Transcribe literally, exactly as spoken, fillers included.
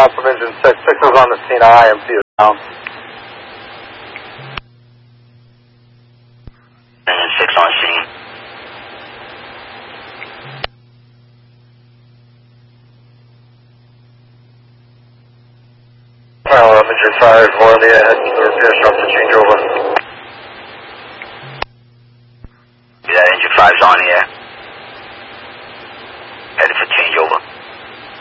respond from engine six. Six is on the scene. I am C is down. Engine six on scene. Well, Imagery five, Morley ahead to the repair shop to change over. Yeah, engine five's on the air.